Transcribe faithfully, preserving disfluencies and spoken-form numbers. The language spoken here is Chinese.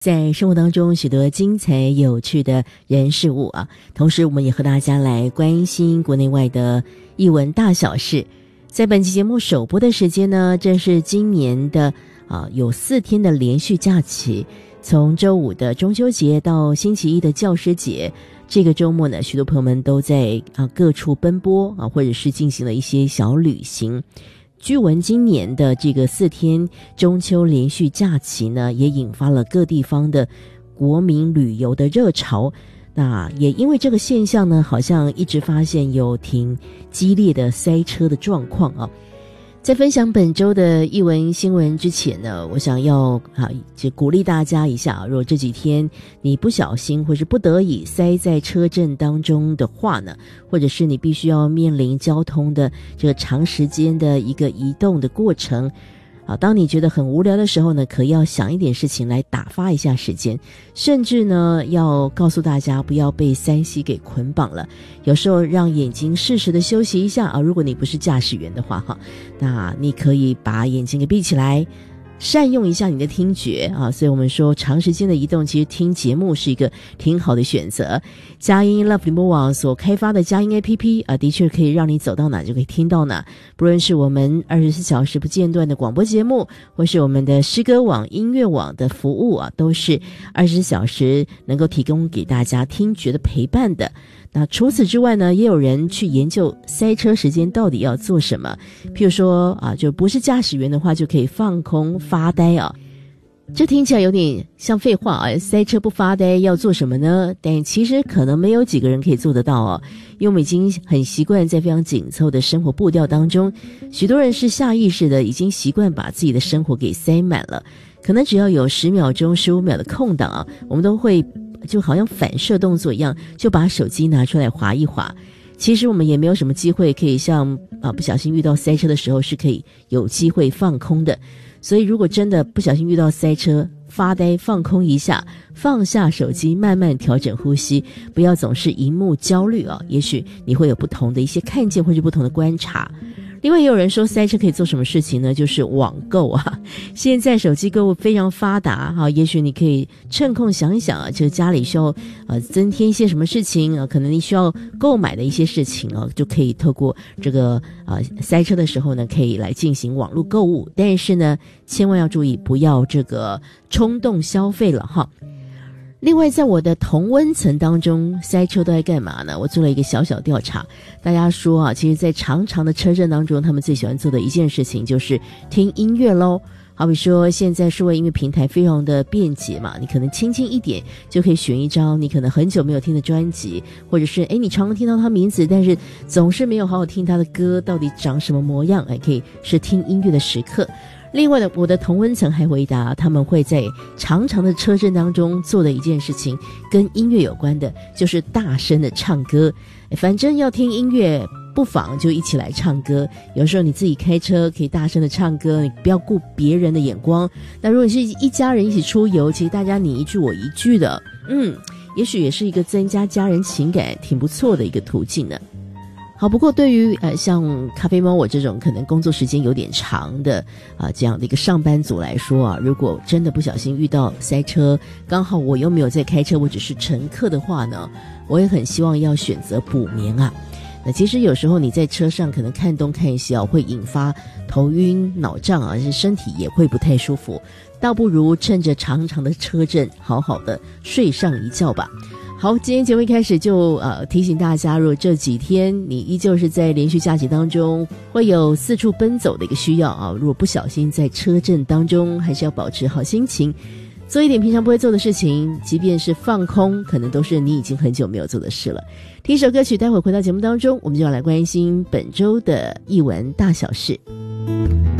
在生活当中许多精彩有趣的人事物啊，同时我们也和大家来关心国内外的艺文大小事。在本期节目首播的时间呢，正是今年的啊有四天的连续假期，从周五的中秋节到星期一的教师节，这个周末呢，许多朋友们都在啊各处奔波啊，或者是进行了一些小旅行。据闻今年的这个四天中秋连续假期呢，也引发了各地方的国民旅游的热潮。那也因为这个现象呢，好像一直发现有挺激烈的塞车的状况啊。在分享本周的艺文新闻之前呢，我想要啊，就鼓励大家一下，如果这几天你不小心或是不得已塞在车阵当中的话呢，或者是你必须要面临交通的这个长时间的一个移动的过程啊，当你觉得很无聊的时候呢，可要想一点事情来打发一下时间，甚至呢要告诉大家不要被三 C 给捆绑了，有时候让眼睛适时的休息一下啊。如果你不是驾驶员的话哈，那你可以把眼睛给闭起来，善用一下你的听觉啊。所以我们说长时间的移动，其实听节目是一个挺好的选择。佳音 Love 联播网所开发的佳音 A P P 啊，的确可以让你走到哪就可以听到哪，不论是我们二十四小时不间断的广播节目，或是我们的诗歌网、音乐网的服务啊，都是二十四小时能够提供给大家听觉的陪伴的。那除此之外呢，也有人去研究塞车时间到底要做什么，譬如说啊，就不是驾驶员的话，就可以放空发呆啊。这听起来有点像废话啊，塞车不发呆要做什么呢？但其实可能没有几个人可以做得到哦，因为我们已经很习惯在非常紧凑的生活步调当中，许多人是下意识的已经习惯把自己的生活给塞满了，可能只要有十秒钟、十五秒的空档啊，我们都会就好像反射动作一样，就把手机拿出来滑一滑。其实我们也没有什么机会可以像啊不小心遇到塞车的时候是可以有机会放空的。所以如果真的不小心遇到塞车，发呆放空一下，放下手机，慢慢调整呼吸，不要总是荧幕焦虑啊，也许你会有不同的一些看见或者不同的观察。另外也有人说塞车可以做什么事情呢？就是网购啊，现在手机购物非常发达哈，也许你可以趁空想一想啊，就是家里需要呃增添一些什么事情啊，可能你需要购买的一些事情啊，就可以透过这个呃塞车的时候呢，可以来进行网络购物，但是呢，千万要注意不要这个冲动消费了哈。另外在我的同温层当中，塞车都在干嘛呢？我做了一个小小调查，大家说啊，其实在长长的车阵当中，他们最喜欢做的一件事情就是听音乐咯。好比说现在数位音乐平台非常的便捷嘛，你可能轻轻一点就可以选一张你可能很久没有听的专辑，或者是诶你常常听到他名字，但是总是没有好好听他的歌到底长什么模样，诶可以是听音乐的时刻。另外呢，我的同温层还回答他们会在长长的车阵当中做的一件事情跟音乐有关的，就是大声的唱歌。反正要听音乐，不妨就一起来唱歌。有时候你自己开车可以大声的唱歌，你不要顾别人的眼光。那如果你是一家人一起出游，其实大家你一句我一句的，嗯，也许也是一个增加家人情感挺不错的一个途径呢。好，不过对于呃像咖啡猫我这种可能工作时间有点长的啊、呃、这样的一个上班族来说啊，如果真的不小心遇到塞车，刚好我又没有在开车，我只是乘客的话呢，我也很希望要选择补眠啊。那其实有时候你在车上可能看东看西啊，会引发头晕脑胀啊，身体也会不太舒服，倒不如趁着长长的车阵好好的睡上一觉吧。好，今天节目一开始就呃提醒大家，如果这几天你依旧是在连续假期当中会有四处奔走的一个需要啊，如果不小心在车阵当中，还是要保持好心情，做一点平常不会做的事情，即便是放空，可能都是你已经很久没有做的事了。听一首歌曲，待会回到节目当中，我们就要来关心本周的艺文大小事。